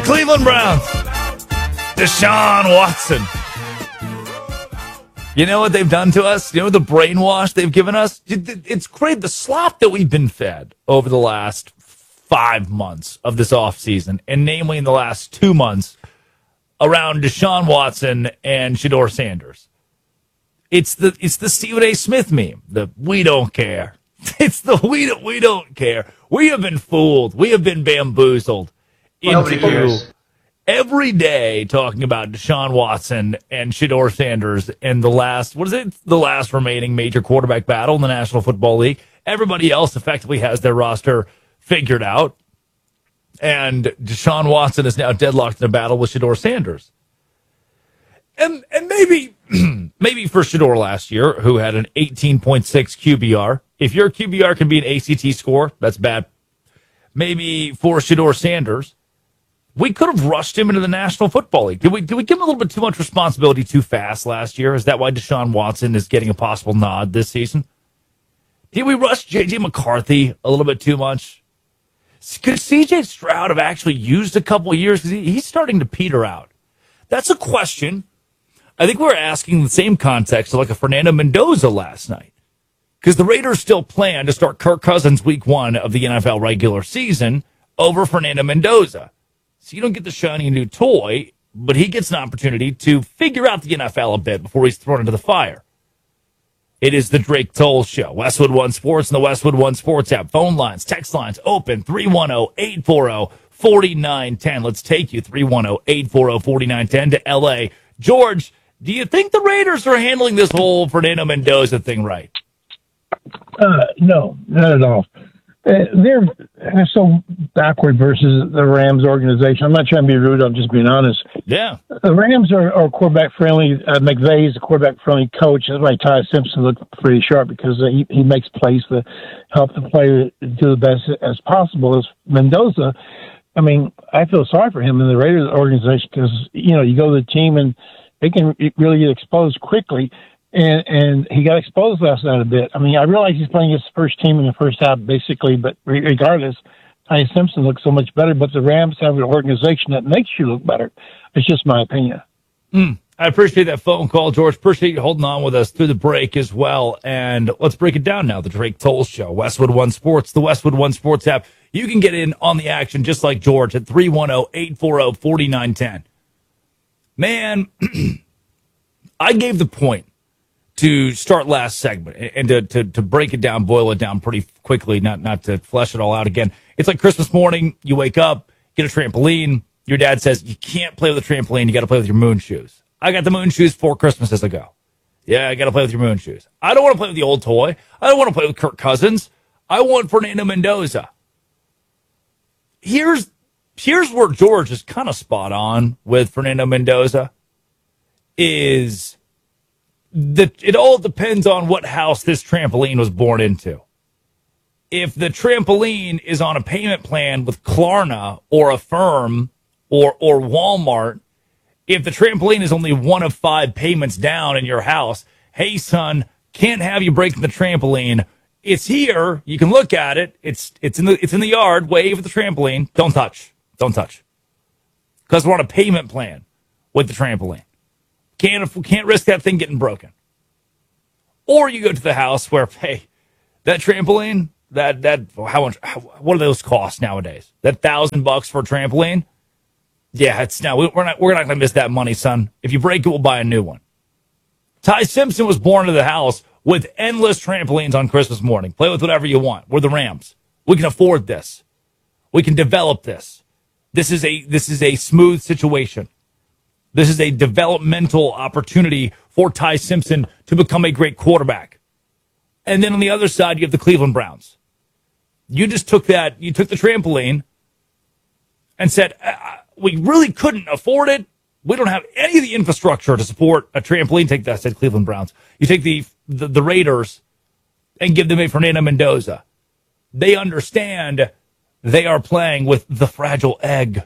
Cleveland Browns. Deshaun Watson. You know what they've done to us? You know the brainwash they've given us? It's great. The slop that we've been fed over the last 5 months of this offseason, and namely in the last 2 months around Deshaun Watson and Shedeur Sanders. It's the Stephen A. Smith meme. The we don't care. It's the we don't care. We have been fooled. We have been bamboozled. Nobody cares. Every day talking about Deshaun Watson and Shedeur Sanders and the last remaining major quarterback battle in the National Football League. Everybody else effectively has their roster figured out. And Deshaun Watson is now deadlocked in a battle with Shedeur Sanders. And maybe for Shedeur last year, who had an 18.6 QBR. If your QBR can be an ACT score, that's bad. Maybe for Shedeur Sanders, we could have rushed him into the National Football League. Did we give him a little bit too much responsibility too fast last year? Is that why Deshaun Watson is getting a possible nod this season? Did we rush J.J. McCarthy a little bit too much? Could C.J. Stroud have actually used a couple of years? Because he's starting to peter out. That's a question. I think we're asking in the same context of like a Fernando Mendoza last night. Because the Raiders still plan to start Kirk Cousins week 1 of the NFL regular season over Fernando Mendoza. So you don't get the shiny new toy, but he gets an opportunity to figure out the NFL a bit before he's thrown into the fire. It is the Drake Toll Show. Westwood One Sports and the Westwood One Sports app. Phone lines, text lines open, 310-840-4910. Let's take you, 310-840-4910 to L.A. George, do you think the Raiders are handling this whole Fernando Mendoza thing right? No, not at all. They're so backward versus the Rams organization. I'm not trying to be rude. I'm just being honest. Yeah. The Rams are quarterback friendly. McVay's a quarterback friendly coach. That's why Ty Simpson looked pretty sharp because he makes plays to help the player do the best as possible. As Mendoza, I mean, I feel sorry for him in the Raiders organization because, you know, you go to the team and they can really get exposed quickly. And he got exposed last night a bit. I mean, I realize he's playing his first team in the first half, basically, but regardless, Ty Simpson looks so much better. But the Rams have an organization that makes you look better. It's just my opinion. I appreciate that phone call, George. Appreciate you holding on with us through the break as well. And let's break it down now. The Drake Toll Show, Westwood One Sports, the Westwood One Sports app. You can get in on the action just like George at 310-840-4910. Man, I gave the point to start last segment and to break it down, boil it down pretty quickly, not to flesh it all out again. It's like Christmas morning. You wake up, get a trampoline. Your dad says you can't play with a trampoline. You got to play with your moon shoes. I got the moon shoes 4 Christmases ago. Yeah, I got to play with your moon shoes. I don't want to play with the old toy. I don't want to play with Kirk Cousins. I want Fernando Mendoza. Here's where George is kind of spot on with Fernando Mendoza is that it all depends on what house this trampoline was born into. If the trampoline is on a payment plan with Klarna or Affirm or Walmart, if the trampoline is only one of 5 payments down in your house, hey son, can't have you breaking the trampoline. It's here. You can look at it. It's in the yard. Wave at the trampoline. Don't touch. Because we're on a payment plan with the trampoline. Can't risk that thing getting broken. Or you go to the house where, hey, that trampoline, that how much? What do those cost nowadays? That $1,000 for a trampoline? Yeah, we're not going to miss that money, son. If you break it, we'll buy a new one. Ty Simpson was born into the house with endless trampolines on Christmas morning. Play with whatever you want. We're the Rams. We can afford this. We can develop this. This is a smooth situation. This is a developmental opportunity for Ty Simpson to become a great quarterback. And then on the other side, you have the Cleveland Browns. You just took the trampoline and said, we really couldn't afford it. We don't have any of the infrastructure to support a trampoline. Take that, said Cleveland Browns. You take the Raiders and give them a Fernando Mendoza. They understand they are playing with the fragile egg.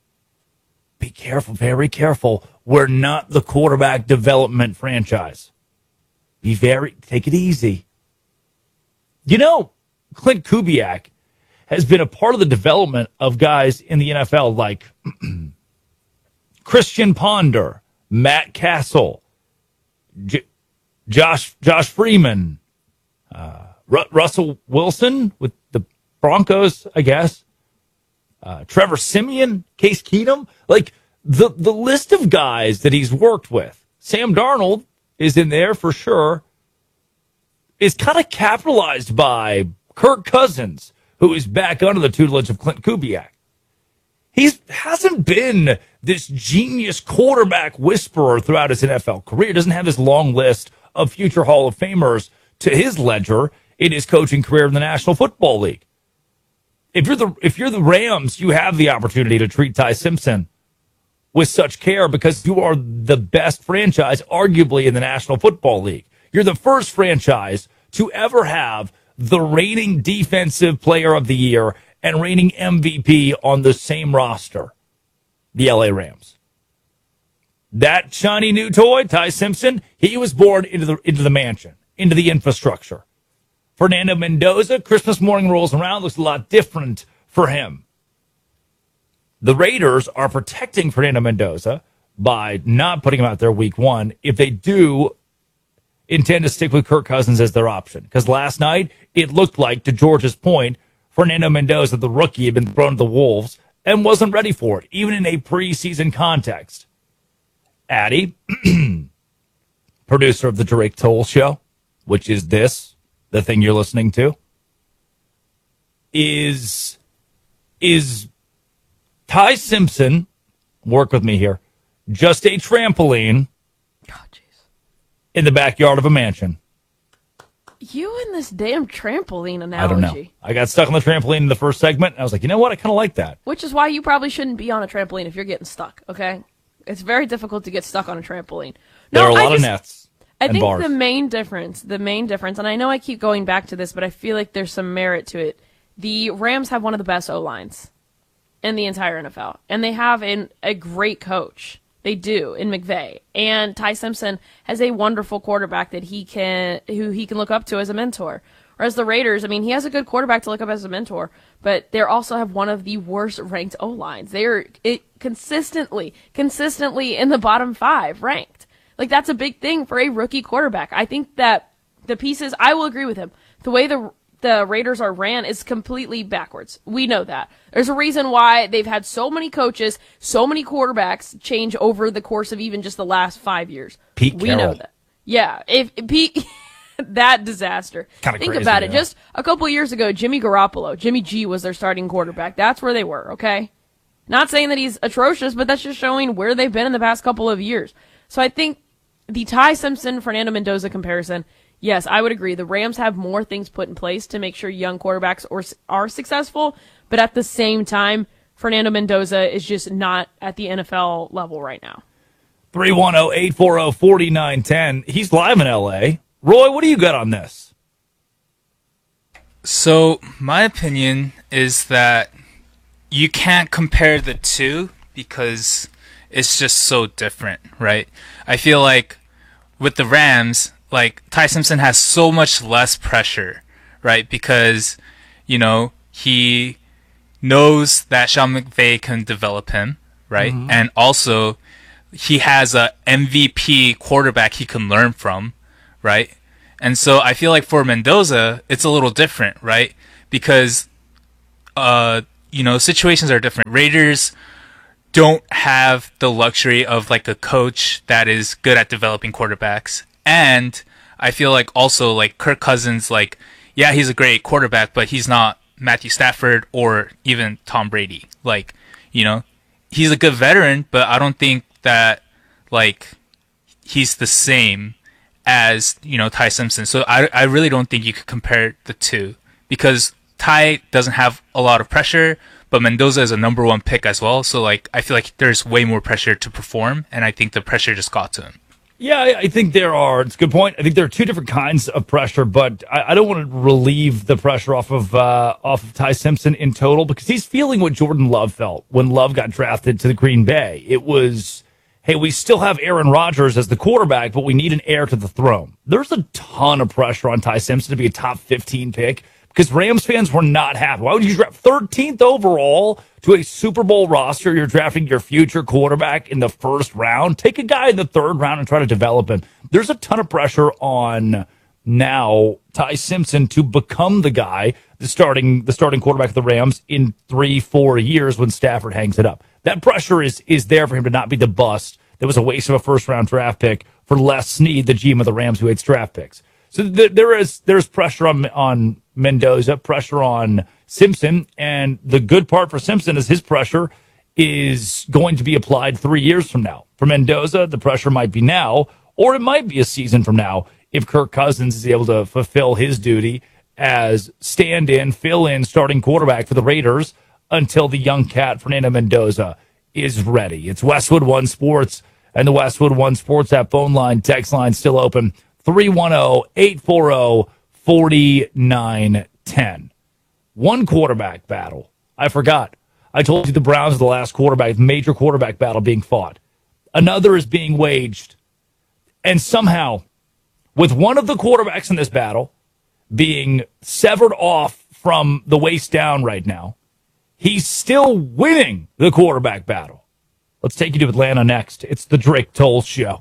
Be careful, very careful. We're not the quarterback development franchise. Take it easy. You know, Clint Kubiak has been a part of the development of guys in the NFL like Christian Ponder, Matt Castle, Josh Freeman, Russell Wilson with the Broncos, I guess, Trevor Siemian, Case Keenum. Like the list of guys that he's worked with, Sam Darnold is in there for sure, is kind of capitalized by Kirk Cousins, who is back under the tutelage of Clint Kubiak. He hasn't been this genius quarterback whisperer throughout his NFL career. He doesn't have this long list of future Hall of Famers to his ledger in his coaching career in the National Football League. If you're the Rams, you have the opportunity to treat Ty Simpson with such care because you are the best franchise, arguably, in the National Football League. You're the first franchise to ever have the reigning defensive player of the year and reigning MVP on the same roster, the LA Rams. That shiny new toy, Ty Simpson, he was born into the mansion, into the infrastructure. Fernando Mendoza, Christmas morning rolls around, looks a lot different for him. The Raiders are protecting Fernando Mendoza by not putting him out there week one if they do intend to stick with Kirk Cousins as their option. Because last night, it looked like, to George's point, Fernando Mendoza, the rookie, had been thrown to the Wolves and wasn't ready for it, even in a preseason context. Addy, producer of the Drake Toll Show, which is this, the thing you're listening to, is Ty Simpson, work with me here, just a trampoline in the backyard of a mansion? You and this damn trampoline analogy. I don't know. I got stuck on the trampoline in the first segment, and I was like, you know what? I kind of like that. Which is why you probably shouldn't be on a trampoline if you're getting stuck, okay? It's very difficult to get stuck on a trampoline. There are a lot of nets and I think bars. the main difference, and I know I keep going back to this, but I feel like there's some merit to it. The Rams have one of the best O-lines in the entire NFL, and they have a great coach. They do, in McVay. And Ty Simpson has a wonderful quarterback who he can look up to as a mentor. Whereas the Raiders, I mean, he has a good quarterback to look up as a mentor, but they also have one of the worst ranked O-lines. They are consistently in the bottom 5 ranked. Like, that's a big thing for a rookie quarterback. I think that the pieces, I will agree with him. The way the Raiders are ran is completely backwards. We know that. There's a reason why they've had so many coaches, so many quarterbacks change over the course of even just the last 5 years. Pete Carroll. We know that. Yeah, if Pete, that disaster. Kinda Think crazy, about it. yeah. Just a couple years ago, Jimmy G was their starting quarterback. That's where they were, okay? Not saying that he's atrocious, but that's just showing where they've been in the past couple of years. So I think the Ty Simpson, Fernando Mendoza comparison, yes, I would agree. The Rams have more things put in place to make sure young quarterbacks are successful, but at the same time, Fernando Mendoza is just not at the NFL level right now. 310-840-4910. He's live in L.A. Roy, what do you got on this? So, my opinion is that you can't compare the two because it's just so different, right? I feel like with the Rams, like, Ty Simpson has so much less pressure, right? Because, he knows that Sean McVay can develop him, right? Mm-hmm. And also, he has a MVP quarterback he can learn from, right? And so I feel like for Mendoza, it's a little different, right? Because, situations are different. Raiders don't have the luxury of like a coach that is good at developing quarterbacks. And I feel like also like Kirk Cousins, like, yeah, he's a great quarterback, but he's not Matthew Stafford or even Tom Brady. Like, he's a good veteran, but I don't think that like he's the same as, Ty Simpson. So I really don't think you could compare the two because Ty doesn't have a lot of pressure, but Mendoza is a number 1 pick as well. So like, I feel like there's way more pressure to perform. And I think the pressure just got to him. Yeah, I think it's a good point. I think there are two different kinds of pressure, but I don't want to relieve the pressure off of Ty Simpson in total because he's feeling what Jordan Love felt when Love got drafted to the Green Bay. It was, hey, we still have Aaron Rodgers as the quarterback, but we need an heir to the throne. There's a ton of pressure on Ty Simpson to be a top 15 pick because Rams fans were not happy. Why would you draft 13th overall to a Super Bowl roster? You're drafting your future quarterback in the first round. Take a guy in the third round and try to develop him. There's a ton of pressure on now Ty Simpson to become the guy, the starting quarterback of the Rams in 3-4 years when Stafford hangs it up. That pressure is there for him to not be the bust that was a waste of a first-round draft pick for Les Snead, the GM of the Rams, who hates draft picks. So there's pressure on Mendoza, pressure on Simpson, and the good part for Simpson is his pressure is going to be applied 3 years from now. For Mendoza, the pressure might be now, or it might be a season from now if Kirk Cousins is able to fulfill his duty as stand-in, fill-in starting quarterback for the Raiders until the young cat, Fernando Mendoza, is ready. It's Westwood One Sports and the Westwood One Sports app phone line, text line still open, 310-840-4910. One quarterback battle. I forgot. I told you the Browns are the last major quarterback battle being fought. Another is being waged. And somehow, with one of the quarterbacks in this battle being severed off from the waist down right now, he's still winning the quarterback battle. Let's take you to Atlanta next. It's the Drake Toll Show.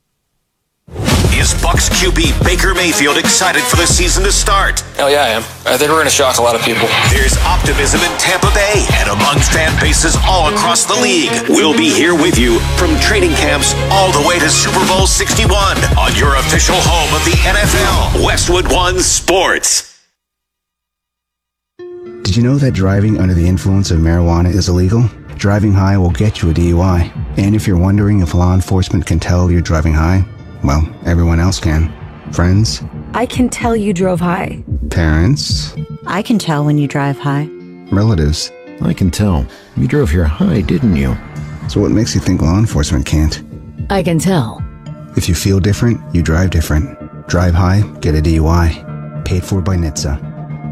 Is Bucs QB Baker Mayfield excited for the season to start? Hell yeah, I am. I think we're going to shock a lot of people. There's optimism in Tampa Bay and among fan bases all across the league. We'll be here with you from training camps all the way to Super Bowl 61 on your official home of the NFL, Westwood One Sports. Did you know that driving under the influence of marijuana is illegal? Driving high will get you a DUI. And if you're wondering if law enforcement can tell you're driving high, well, everyone else can. Friends? I can tell you drove high. Parents? I can tell when you drive high. Relatives? I can tell. You drove here high, didn't you? So what makes you think law enforcement can't? I can tell. If you feel different, you drive different. Drive high, get a DUI. Paid for by NHTSA.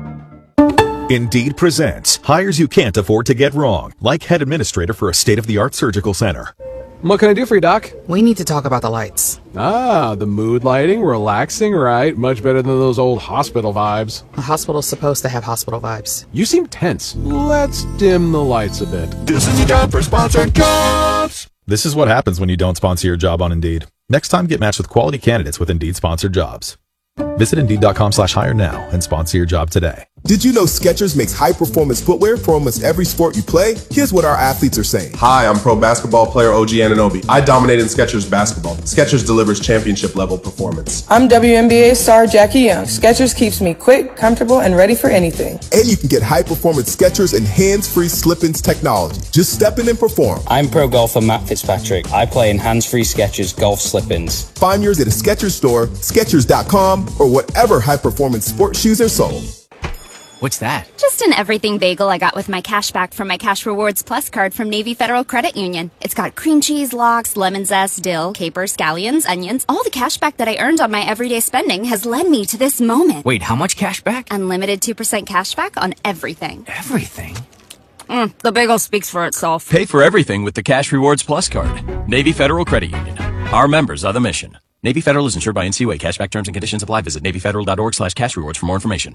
Indeed presents hires you can't afford to get wrong, like head administrator for a state-of-the-art surgical center. What can I do for you, Doc? We need to talk about the lights. Ah, the mood lighting, relaxing, right? Much better than those old hospital vibes. A hospital's supposed to have hospital vibes. You seem tense. Let's dim the lights a bit. This is your job for sponsored jobs. This is what happens when you don't sponsor your job on Indeed. Next time, get matched with quality candidates with Indeed sponsored jobs. Visit Indeed.com/hire now and sponsor your job today. Did you know Skechers makes high-performance footwear for almost every sport you play? Here's what our athletes are saying. Hi, I'm pro basketball player OG Anunoby. I dominate in Skechers basketball. Skechers delivers championship-level performance. I'm WNBA star Jackie Young. Skechers keeps me quick, comfortable, and ready for anything. And you can get high-performance Skechers and hands-free slip-ins technology. Just step in and perform. I'm pro golfer Matt Fitzpatrick. I play in hands-free Skechers golf slip-ins. Find yours at a Skechers store, Skechers.com, or whatever high-performance sports shoes are sold. What's that? Just an everything bagel I got with my cash back from my Cash Rewards Plus card from Navy Federal Credit Union. It's got cream cheese, lox, lemon zest, dill, capers, scallions, onions. All the cash back that I earned on my everyday spending has led me to this moment. Wait, how much cash back? Unlimited 2% cash back on everything. Everything? The bagel speaks for itself. Pay for everything with the Cash Rewards Plus card. Navy Federal Credit Union. Our members are the mission. Navy Federal is insured by NCUA. Cashback terms and conditions apply. Visit NavyFederal.org/cashrewards for more information.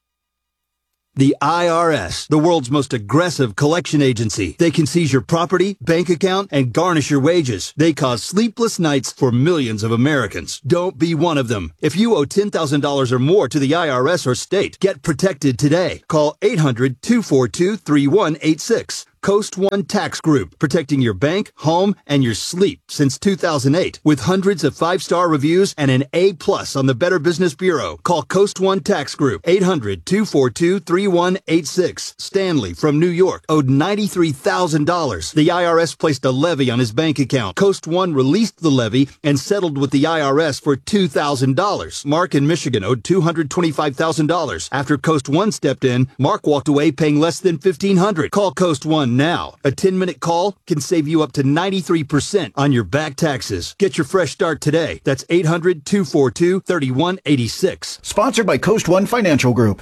The IRS, the world's most aggressive collection agency. They can seize your property, bank account, and garnish your wages. They cause sleepless nights for millions of Americans. Don't be one of them. If you owe $10,000 or more to the IRS or state, get protected today. Call 800-242-3186. Coast One Tax Group, protecting your bank, home, and your sleep since 2008. With hundreds of 5-star reviews and an A+ on the Better Business Bureau. Call Coast One Tax Group, 800-242-3186. Stanley from New York owed $93,000. The IRS placed a levy on his bank account. Coast One released the levy and settled with the IRS for $2,000. Mark in Michigan owed $225,000. After Coast One stepped in, Mark walked away paying less than $1,500. Call Coast One now. A 10-minute call can save you up to 93% on your back taxes. Get your fresh start today. That's 800-242-3186. Sponsored by Coast One Financial Group.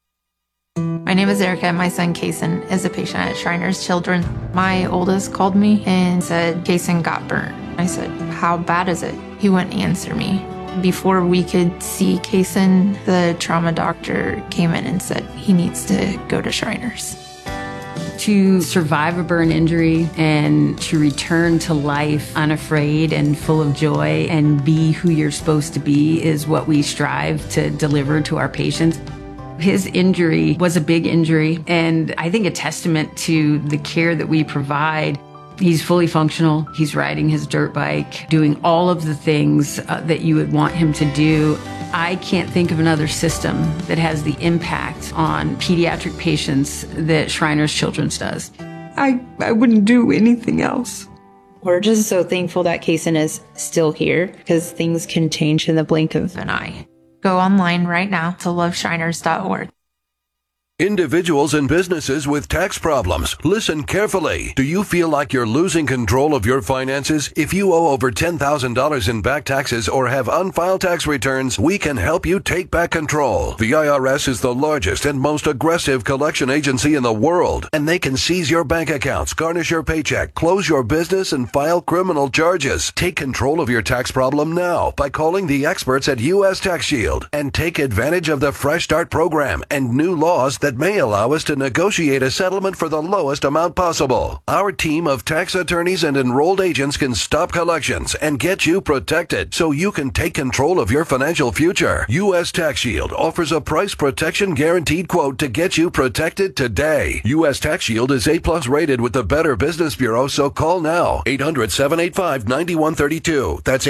My name is Erica and my son Kason is a patient at Shriners Children. My oldest called me and said Kason got burnt. I said, how bad is it? He wouldn't answer me. Before we could see Kaysen, the trauma doctor came in and said he needs to go to Shriners. To survive a burn injury and to return to life unafraid and full of joy and be who you're supposed to be is what we strive to deliver to our patients. His injury was a big injury, and I think a testament to the care that we provide. He's fully functional. He's riding his dirt bike, doing all of the things that you would want him to do. I can't think of another system that has the impact on pediatric patients that Shriners Children's does. I wouldn't do anything else. We're just so thankful that Kaysen is still here because things can change in the blink of an eye. Go online right now to loveshriners.org. Individuals and businesses with tax problems, listen carefully. Do you feel like you're losing control of your finances? If you owe over $10,000 in back taxes or have unfiled tax returns, we can help you take back control. The IRS is the largest and most aggressive collection agency in the world, and they can seize your bank accounts, garnish your paycheck, close your business, and file criminal charges. Take control of your tax problem now by calling the experts at U.S. Tax Shield and take advantage of the Fresh Start program and new laws that may allow us to negotiate a settlement for the lowest amount possible. Our team of tax attorneys and enrolled agents can stop collections and get you protected so you can take control of your financial future. U.S. Tax Shield offers a price protection guaranteed quote to get you protected today. U.S. Tax Shield is A+ rated with the Better Business Bureau, so call now. 800-785-9132. That's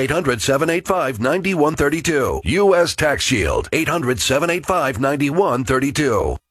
800-785-9132. U.S. Tax Shield. 800-785-9132.